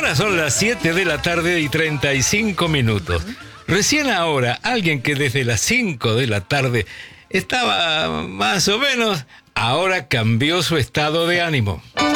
Ahora son las 7 de la tarde y 35 minutos. Recién ahora, alguien que desde las 5 de la tarde estaba más o menos, ahora cambió su estado de ánimo.